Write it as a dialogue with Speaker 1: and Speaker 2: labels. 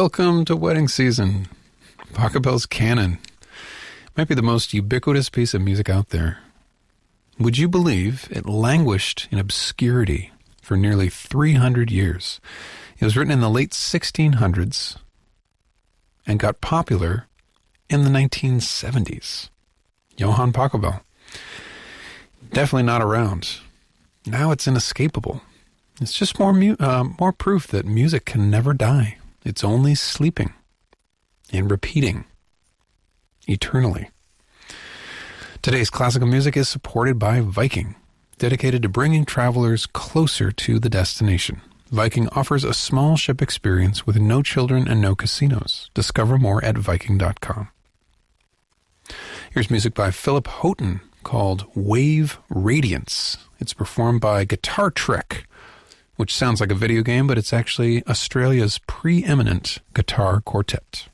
Speaker 1: Welcome to wedding season. Pachelbel's Canon might be the most ubiquitous piece of music out there. Would you believe it languished in obscurity for nearly 300 years? It was written in the late 1600s and got popular in the 1970s. Johann Pachelbel. Definitely not around. Now it's inescapable. It's just more proof that music can never die. It's only sleeping and repeating eternally. Today's classical music is supported by Viking, dedicated to bringing travelers closer to the destination. Viking offers a small ship experience with no children and no casinos. Discover more at Viking.com. Here's music by Philip Houghton called Wave Radiance. It's performed by Guitar Trick, which sounds like a video game, but it's actually Australia's preeminent guitar quartet.